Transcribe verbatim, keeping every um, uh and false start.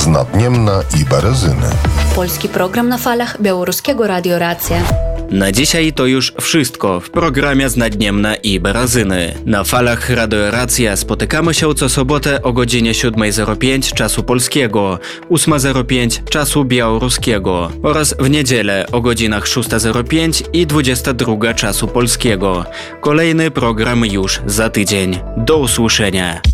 Nadniemna i Berezyny. Polski program na falach Białoruskiego Radio Racja. Na dzisiaj to już wszystko w programie z Nadniemna i Berezyny. Na falach Radio Racja spotykamy się co sobotę o godzinie siódma zero pięć czasu polskiego, ósma zero pięć czasu białoruskiego oraz w niedzielę o godzinach szósta zero pięć i dwudziesta druga czasu polskiego. Kolejny program już za tydzień. Do usłyszenia.